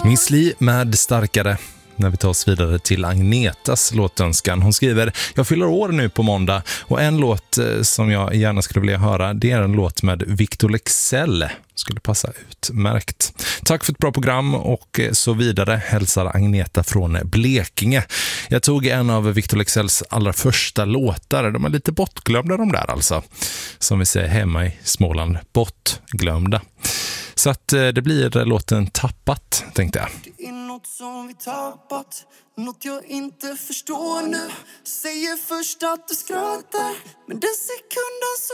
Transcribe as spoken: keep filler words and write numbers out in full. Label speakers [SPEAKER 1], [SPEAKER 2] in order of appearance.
[SPEAKER 1] Miss Li med Starkare. När vi tar oss vidare till Agnetas låtönskan. Hon skriver: jag fyller år nu på måndag och en låt som jag gärna skulle vilja höra, det är en låt med Victor Leksell. Skulle passa utmärkt. Tack för ett bra program och så vidare. Hälsar Agneta från Blekinge. Jag tog en av Victor Leksells allra första låtar. De är lite bortglömda de där alltså. Som vi säger hemma i Småland. Bortglömda. Så att det blir låten Tappat, tänkte jag.
[SPEAKER 2] Det är något som vi tappat, något jag inte förstår nu. Säger först att du skrattar, men den sekunden så